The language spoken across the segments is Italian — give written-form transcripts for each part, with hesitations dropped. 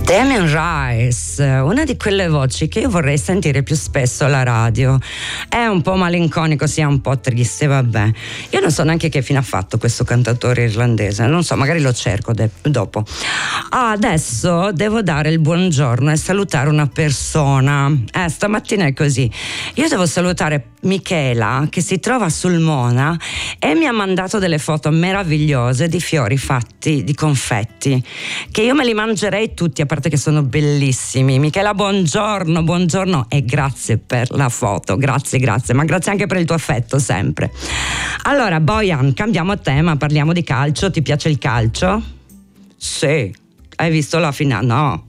Damien Rice, una di quelle voci che io vorrei sentire più spesso alla radio. È un po' malinconico, sia un po' triste, vabbè. Io non so neanche che fine ha fatto questo cantautore irlandese, non so, magari lo cerco dopo. Adesso devo dare il buongiorno e salutare una persona. Stamattina è così. Io devo salutare Michela, che si trova sul Mona e mi ha mandato delle foto meravigliose di fiori fatti di confetti, che io me li mangerei tutti, a parte che sono bellissimi. Michela, buongiorno e grazie per la foto, grazie, ma grazie anche per il tuo affetto sempre. Allora, Bojan, cambiamo tema, parliamo di calcio. Ti piace il calcio? Sì. Hai visto la finale? No.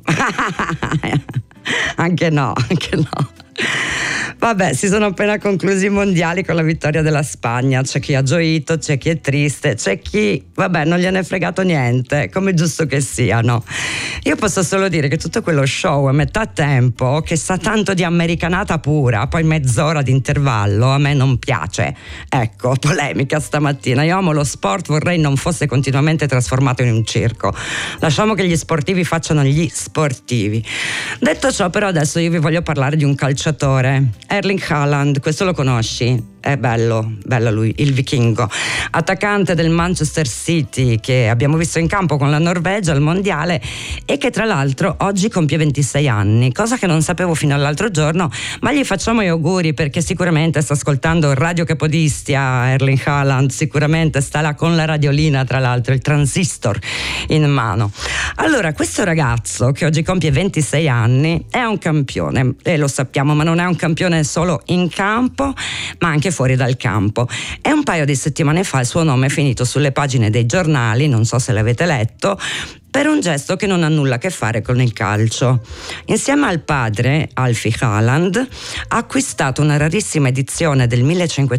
Anche no. Vabbè, si sono appena conclusi i mondiali con la vittoria della Spagna. C'è chi ha gioito, c'è chi è triste, c'è chi, vabbè, non gliene è fregato niente, come giusto che sia, no? Io posso solo dire che tutto quello show a metà tempo, che sa tanto di americanata pura, poi mezz'ora di intervallo, a me non piace. Ecco, polemica stamattina. Io amo lo sport, vorrei non fosse continuamente trasformato in un circo. Lasciamo che gli sportivi facciano gli sportivi. Detto ciò, però, adesso io vi voglio parlare di un calciatore, Erling Haaland. Questo lo conosci? È bello lui, il vichingo, attaccante del Manchester City, che abbiamo visto in campo con la Norvegia al mondiale e che tra l'altro oggi compie 26 anni, cosa che non sapevo fino all'altro giorno, ma gli facciamo gli auguri perché sicuramente sta ascoltando Radio Capodistia. Erling Haaland sicuramente sta là con la radiolina, tra l'altro il transistor in mano. Allora, questo ragazzo che oggi compie 26 anni è un campione, e lo sappiamo, ma non è un campione solo in campo, ma anche fuori dal campo. E un paio di settimane fa il suo nome è finito sulle pagine dei giornali, non so se l'avete letto, per un gesto che non ha nulla a che fare con il calcio. Insieme al padre, Alfie Haaland, ha acquistato una rarissima edizione del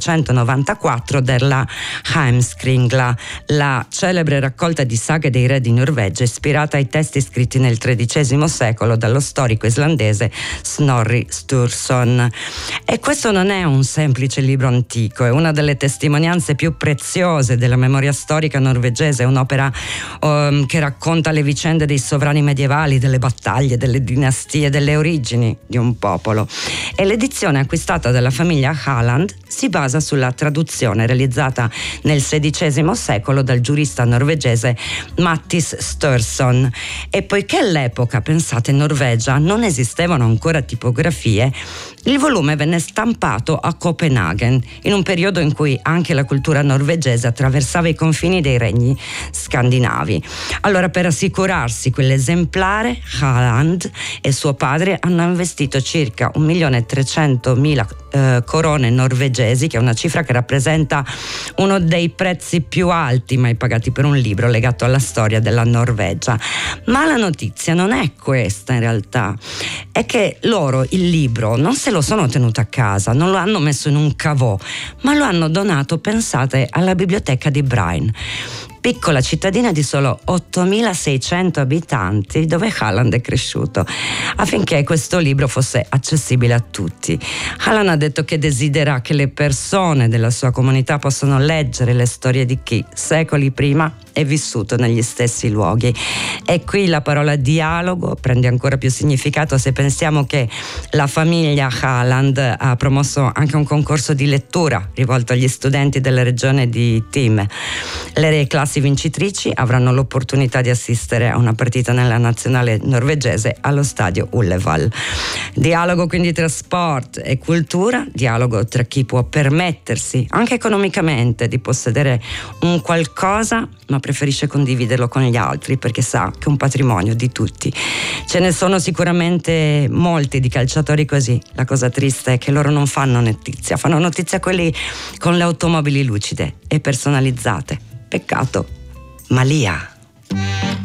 1594 della Heimskringla, la celebre raccolta di saghe dei re di Norvegia ispirata ai testi scritti nel XIII secolo dallo storico islandese Snorri Sturluson. E questo non è un semplice libro antico, è una delle testimonianze più preziose della memoria storica norvegese, un'opera che racconta le vicende dei sovrani medievali, delle battaglie, delle dinastie, delle origini di un popolo. E l'edizione acquistata dalla famiglia Haaland si basa sulla traduzione realizzata nel XVI secolo dal giurista norvegese Mattis Sturluson. E poiché all'epoca, pensate, in Norvegia non esistevano ancora tipografie, il volume venne stampato a Copenaghen, in un periodo in cui anche la cultura norvegese attraversava i confini dei regni scandinavi. Allora, per assicurarsi quell'esemplare, Haaland e suo padre hanno investito circa 1.300.000 corone norvegesi, che è una cifra che rappresenta uno dei prezzi più alti mai pagati per un libro legato alla storia della Norvegia. Ma la notizia non è questa, in realtà, è che loro il libro non se lo sono tenuto a casa, non lo hanno messo in un cavò, ma lo hanno donato, pensate, alla biblioteca di Brain, piccola cittadina di solo 8.600 abitanti dove Haaland è cresciuto, affinché questo libro fosse accessibile a tutti. Haaland ha detto che desidera che le persone della sua comunità possano leggere le storie di chi secoli prima è vissuto negli stessi luoghi. E qui la parola dialogo prende ancora più significato se pensiamo che la famiglia Haaland ha promosso anche un concorso di lettura rivolto agli studenti della regione di Time. Le classi vincitrici avranno l'opportunità di assistere a una partita nella nazionale norvegese allo stadio Ullevål. Dialogo quindi tra sport e cultura, dialogo tra chi può permettersi anche economicamente di possedere un qualcosa ma preferisce condividerlo con gli altri perché sa che è un patrimonio di tutti. Ce ne sono sicuramente molti di calciatori così. La cosa triste è che loro non fanno notizia, fanno notizia quelli con le automobili lucide e personalizzate. Peccato. Malia.